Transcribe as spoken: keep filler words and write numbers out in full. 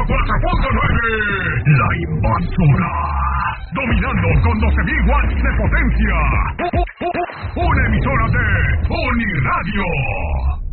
cuatro punto nueve. La Invasora. Dominando con doce mil watts de potencia. Una emisora de Uniradio.